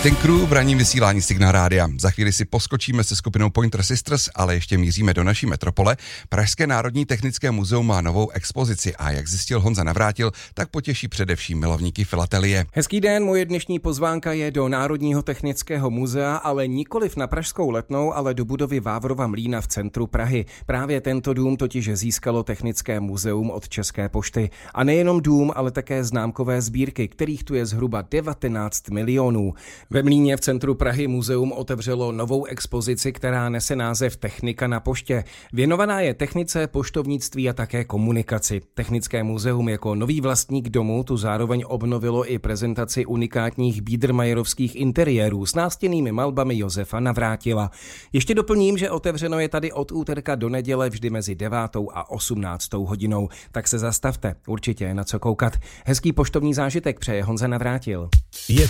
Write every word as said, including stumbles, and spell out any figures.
Martin Crew v ranním vysílání Signál Rádia. Za chvíli si poskočíme se skupinou Pointer Sisters, ale ještě míříme do naší metropole. Pražské národní technické muzeum má novou expozici a jak zjistil Honza Navrátil, tak potěší především milovníky filatelie. Hezký den, moje dnešní pozvánka je do Národního technického muzea, ale nikoliv na Pražskou Letnou, ale do budovy Vávrova mlýna v centru Prahy. Právě tento dům totiž získalo Technické muzeum od České pošty. A nejenom dům, ale také známkové sbírky, kterých tu je zhruba devatenáct milionů. Ve Mlýně v centru Prahy muzeum otevřelo novou expozici, která nese název Technika na poště. Věnovaná je technice, poštovnictví a také komunikaci. Technické muzeum jako nový vlastník domu tu zároveň obnovilo i prezentaci unikátních biedermeierovských interiérů s nástěnnými malbami Josefa Navrátila. Ještě doplním, že otevřeno je tady od úterka do neděle vždy mezi devátou a osmnáctou hodinou. Tak se zastavte, určitě je na co koukat. Hezký poštovní zážitek přeje Honza Navrátil. Je